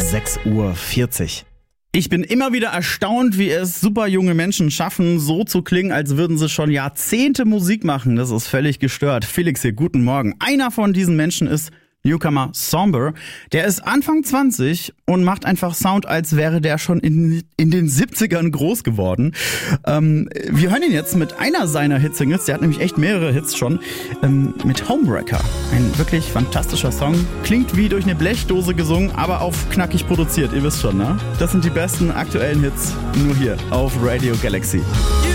6:40 Uhr. Ich bin immer wieder erstaunt, wie es super junge Menschen schaffen, so zu klingen, als würden sie schon Jahrzehnte Musik machen. Das ist völlig gestört. Felix hier, guten Morgen. Einer von diesen Menschen ist Newcomer Somber. Der ist Anfang 20 und macht einfach Sound, als wäre der schon in den 70ern groß geworden. Wir hören ihn jetzt mit einer seiner Hitsingles. Der hat nämlich echt mehrere Hits schon. Mit Homewrecker. Ein wirklich fantastischer Song. Klingt wie durch eine Blechdose gesungen, aber auf knackig produziert. Ihr wisst schon, ne? Das sind die besten aktuellen Hits nur hier auf Radio Galaxy.